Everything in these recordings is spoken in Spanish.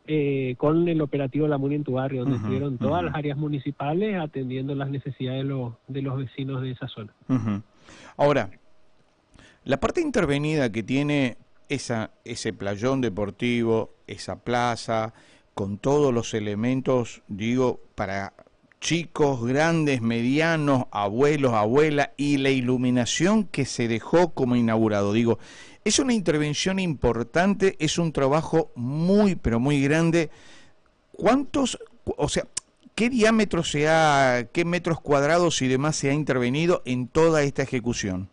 con el operativo La Muni en tu barrio, donde Ujú, estuvieron todas las ujú, áreas municipales atendiendo las necesidades de los vecinos de esa zona. ujú. Ahora, la parte intervenida que tiene ese playón deportivo, esa plaza, con todos los elementos, digo, para chicos, grandes, medianos, abuelos, abuelas, y la iluminación que se dejó como inaugurado, digo, es una intervención importante, es un trabajo muy, pero muy grande. ¿Cuántos, o sea, qué diámetro qué metros cuadrados y demás se ha intervenido en toda esta ejecución?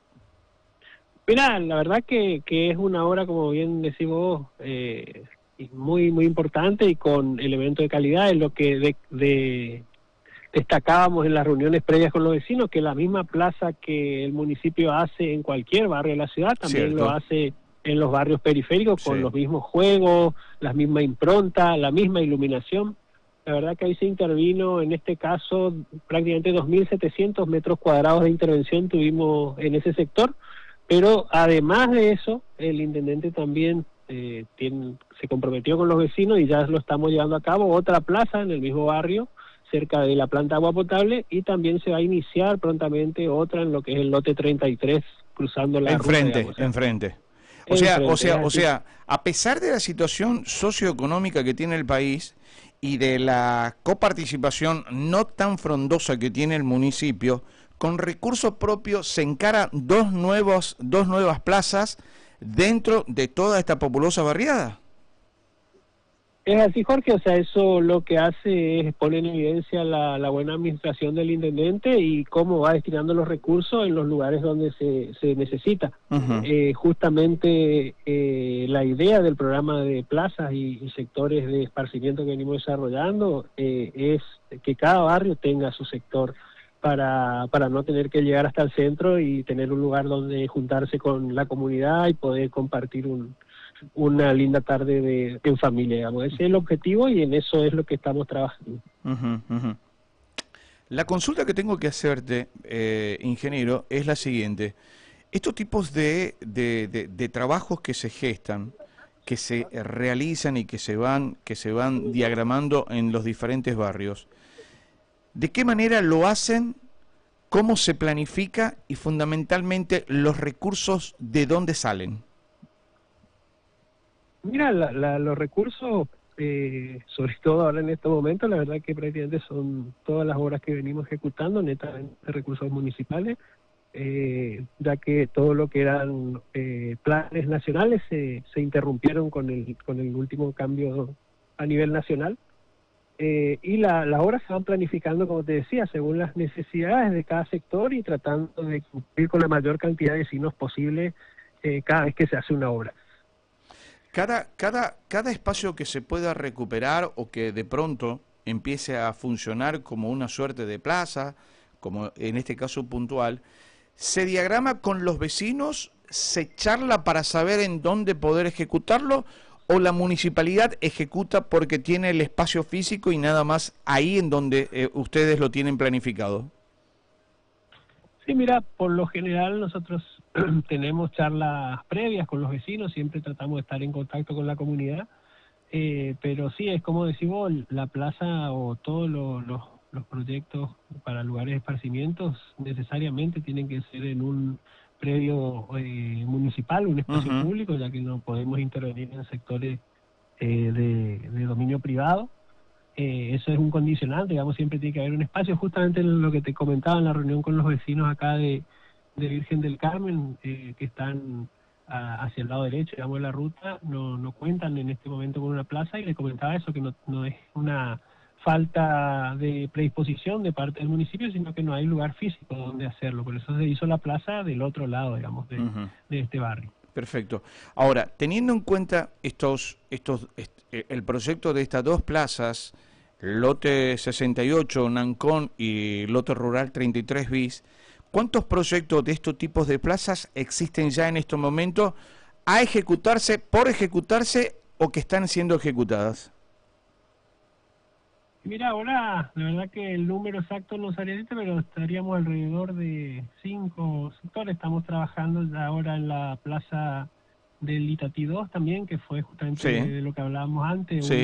Mira, la verdad que es una obra, como bien decís vos, y muy, muy importante y con elementos de calidad, en lo que destacábamos en las reuniones previas con los vecinos, que la misma plaza que el municipio hace en cualquier barrio de la ciudad, también lo Cierto, hace en los barrios periféricos, con sí. los mismos juegos, la misma impronta, la misma iluminación. La verdad que ahí se intervino, en este caso, prácticamente 2.700 metros cuadrados de intervención tuvimos en ese sector, pero además de eso, el intendente también se comprometió con los vecinos y ya lo estamos llevando a cabo, otra plaza en el mismo barrio, cerca de la planta de agua potable, y también se va a iniciar prontamente otra en lo que es el lote 33, cruzando la ruta, Enfrente, digamos, o sea, enfrente. enfrente, es O así. sea, a pesar de la situación socioeconómica que tiene el país y de la coparticipación no tan frondosa que tiene el municipio, con recursos propios se encara dos nuevas plazas dentro de toda esta populosa barriada. Es así, Jorge, o sea, eso lo que hace es poner en evidencia la buena administración del intendente y cómo va destinando los recursos en los lugares donde se necesita. Ujú. Justamente la idea del programa de plazas y sectores de esparcimiento que venimos desarrollando es que cada barrio tenga su sector para no tener que llegar hasta el centro y tener un lugar donde juntarse con la comunidad y poder compartir una linda tarde en familia, digamos. Ese es el objetivo y en eso es lo que estamos trabajando. Ujú, ujú. La consulta que tengo que hacerte, ingeniero, es la siguiente. Estos tipos de trabajos que se gestan, que se realizan y que se van diagramando en los diferentes barrios, ¿de qué manera lo hacen? ¿Cómo se planifica? Y fundamentalmente, los recursos, ¿de dónde salen? Mira, los recursos, sobre todo ahora en estos momentos, la verdad que prácticamente son todas las obras que venimos ejecutando, netamente recursos municipales, ya que todo lo que eran planes nacionales se interrumpieron con el último cambio a nivel nacional. Y las obras se van planificando, como te decía, según las necesidades de cada sector y tratando de cumplir con la mayor cantidad de vecinos posible cada vez que se hace una obra. Cada espacio que se pueda recuperar o que de pronto empiece a funcionar como una suerte de plaza, como en este caso puntual, se diagrama con los vecinos, se charla para saber en dónde poder ejecutarlo, o la municipalidad ejecuta porque tiene el espacio físico y nada más ahí en donde ustedes lo tienen planificado. Sí, mira, por lo general nosotros tenemos charlas previas con los vecinos, siempre tratamos de estar en contacto con la comunidad, pero sí, es como decimos, la plaza o todos los proyectos para lugares de esparcimientos necesariamente tienen que ser en un predio municipal, un espacio Ujú. público, ya que no podemos intervenir en sectores de dominio privado. Eso es un condicionante, digamos, siempre tiene que haber un espacio, justamente lo que te comentaba en la reunión con los vecinos acá de Virgen del Carmen, que están hacia el lado derecho, digamos, de la ruta, no cuentan en este momento con una plaza, y le comentaba eso, que no es una falta de predisposición de parte del municipio, sino que no hay lugar físico donde hacerlo, por eso se hizo la plaza del otro lado, digamos, Ujú. de este barrio. Perfecto. Ahora, teniendo en cuenta el proyecto de estas dos plazas, lote 68, Nancón, y lote rural 33 bis, ¿cuántos proyectos de estos tipos de plazas existen ya en estos momentos a ejecutarse, por ejecutarse o que están siendo ejecutadas? Mira, ahora la verdad que el número exacto no sabría decirte, pero estaríamos alrededor de 5 sectores. Estamos trabajando ya ahora en la plaza del Itatí 2 también, que fue justamente Sí, de lo que hablábamos antes, sí.